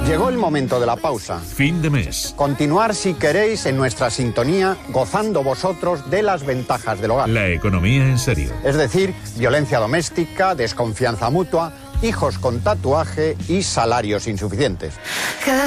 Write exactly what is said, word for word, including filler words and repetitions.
Llegó el momento de la pausa. Fin de mes. Continuar si queréis en nuestra sintonía, gozando vosotros de las ventajas del hogar. La economía en serio. Es decir, violencia doméstica, desconfianza mutua, hijos con tatuaje y salarios insuficientes.